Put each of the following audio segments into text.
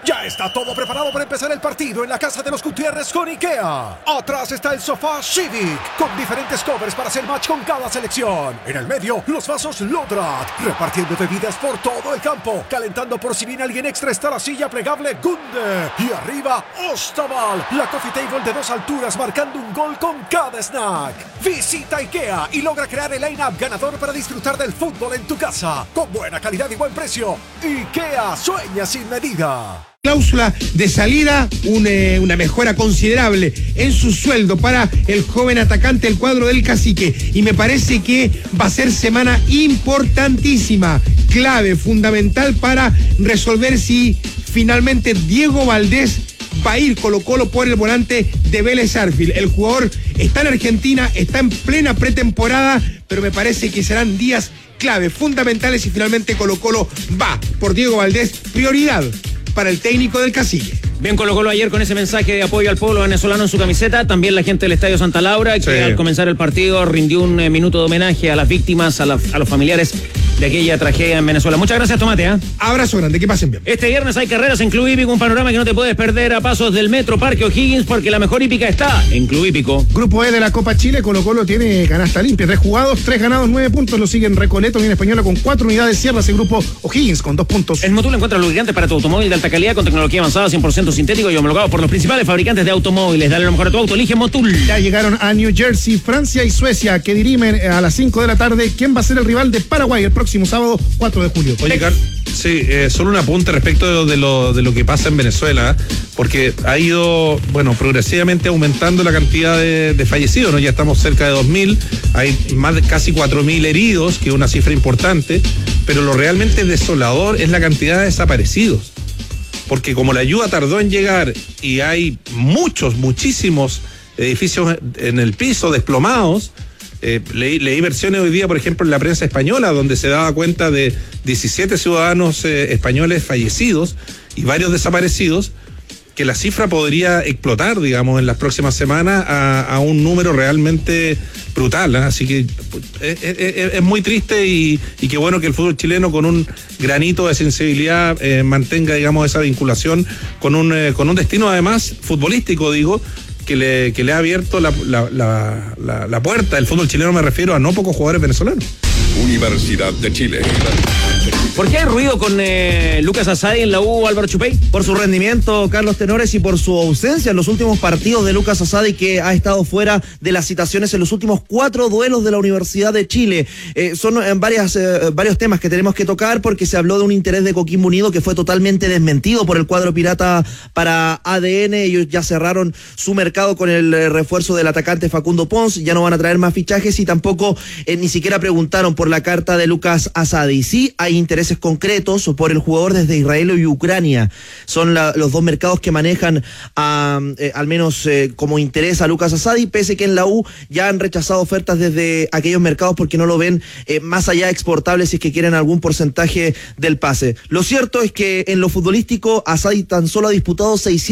Ya está todo preparado para empezar el partido en la casa de los Gutiérrez con IKEA. Atrás está el sofá Civic, con diferentes covers para hacer match con cada selección. En el medio, los vasos Lodrat, repartiendo bebidas por todo el campo. Calentando por si viene alguien extra está la silla plegable Gunde. Y arriba, Ostaval, la coffee table de 2 alturas marcando un gol con cada snack. Visita IKEA y logra crear el line-up ganador para disfrutar del fútbol en tu casa. Con buena calidad y buen precio. IKEA sueña sin medida. Cláusula de salida, una mejora considerable en su sueldo para el joven atacante del cuadro del Cacique, y me parece que va a ser semana importantísima, clave, fundamental para resolver si finalmente Diego Valdés va a ir Colo-Colo por el volante de Vélez Sarsfield. El jugador está en Argentina, está en plena pretemporada, pero me parece que serán días clave, fundamentales, y finalmente Colo-Colo va por Diego Valdés, prioridad para el técnico del Cacique. Bien, Colo-Colo ayer con ese mensaje de apoyo al pueblo venezolano en su camiseta. También la gente del Estadio Santa Laura, que al comenzar el partido rindió un minuto de homenaje a las víctimas, a los familiares de aquella tragedia en Venezuela. Muchas gracias, Tomate. Abrazo grande, que pasen bien. Este viernes hay carreras en Club Hípico, un panorama que no te puedes perder a pasos del Metro Parque O'Higgins, porque la mejor hípica está en Club Hípico. Grupo E de la Copa Chile, Colo-Colo tiene canasta limpia, 3 jugados, 3 ganados, 9 puntos. Lo siguen Recoleto, Unión Española con 4 unidades. Cierra ese grupo O'Higgins con 2 puntos. En Motul encuentras lubricantes para tu automóvil de alta calidad con tecnología avanzada, 100% sintético y homologado por los principales fabricantes de automóviles. Dale lo mejor a tu auto, elige Motul. Ya llegaron a New Jersey, Francia y Suecia, que dirimen a las 5 de la tarde quién va a ser el rival de Paraguay el próximo sábado 4 de julio. Oye, Carlos, sí, solo un apunte respecto de lo que pasa en Venezuela, porque ha ido, progresivamente aumentando la cantidad de fallecidos, ¿no? Ya estamos cerca de 2.000, hay más de casi 4.000 heridos, que es una cifra importante, pero lo realmente desolador es la cantidad de desaparecidos, porque como la ayuda tardó en llegar y hay muchísimos edificios en el piso desplomados. Leí versiones hoy día, por ejemplo, en la prensa española, donde se daba cuenta de 17 ciudadanos españoles fallecidos y varios desaparecidos, que la cifra podría explotar, digamos, en las próximas semanas a un número realmente brutal, ¿eh? Así que es muy triste y qué bueno que el fútbol chileno, con un granito de sensibilidad, mantenga, digamos, esa vinculación con un destino, además, futbolístico, digo, que le ha abierto la puerta del fútbol chileno, me refiero a no pocos jugadores venezolanos. Universidad de Chile. ¿Por qué hay ruido con Lucas Asadi en la U, Álvaro Chupey? Por su rendimiento, Carlos Tenores, y por su ausencia en los últimos partidos de Lucas Asadi, que ha estado fuera de las citaciones en los últimos 4 duelos de la Universidad de Chile. Son varios temas que tenemos que tocar, porque se habló de un interés de Coquimbo Unido que fue totalmente desmentido por el cuadro pirata para ADN. Ellos ya cerraron su mercado con el refuerzo del atacante Facundo Pons, ya no van a traer más fichajes, y tampoco ni siquiera preguntaron por la carta de Lucas Asadi. Sí hay intereses concretos por el jugador desde Israel y Ucrania. Son los 2 mercados que manejan al menos como interés a Lucas Asadi, pese que en la U ya han rechazado ofertas desde aquellos mercados porque no lo ven más allá exportable, si es que quieren algún porcentaje del pase. Lo cierto es que en lo futbolístico, Asadi tan solo ha disputado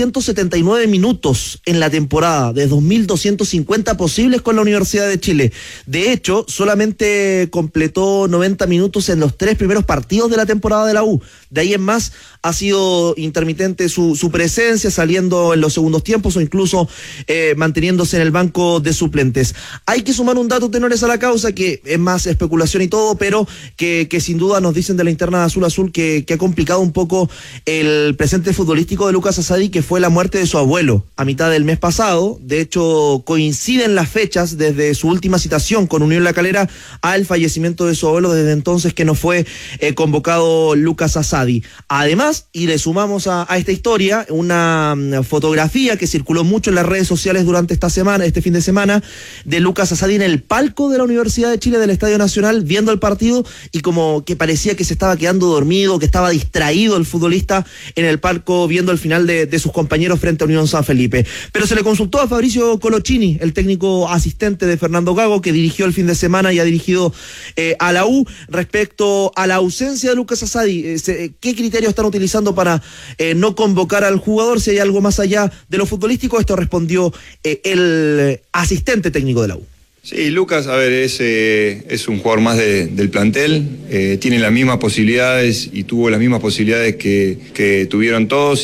679 minutos en la temporada, de 2.250 posibles con la Universidad de Chile. De hecho, solamente completó 90 minutos en los 3 primeros partidos de la temporada de la U. De ahí en más ha sido intermitente su presencia, saliendo en los segundos tiempos o incluso manteniéndose en el banco de suplentes. Hay que sumar un dato, Tenores, a la causa, que es más especulación y todo, pero que sin duda nos dicen de la interna de Azul que ha complicado un poco el presente futbolístico de Lucas Asadi, que fue la muerte de su abuelo a mitad del mes pasado. De hecho, coinciden las fechas desde su última citación con Unión La Calera al fallecimiento de su abuelo, desde entonces que no fue convocado Lucas Asadi. Además, y le sumamos a esta historia una fotografía que circuló mucho en las redes sociales durante este fin de semana, de Lucas Asadi en el palco de la Universidad de Chile, del Estadio Nacional, viendo el partido, y como que parecía que se estaba quedando dormido, que estaba distraído el futbolista en el palco viendo el final de sus compañeros frente a Unión San Felipe. Pero se le consultó a Fabricio Colochini, el técnico asistente de Fernando Gago, que dirigió el fin de semana y ha dirigido a la U, respecto a la ausencia de Lucas Asadi. ¿Qué criterios están utilizando para no convocar al jugador? Si hay algo más allá de lo futbolístico. Esto respondió el asistente técnico de la U. Sí, Lucas, a ver, es un jugador más del plantel, tiene las mismas posibilidades y tuvo las mismas posibilidades que tuvieron todos.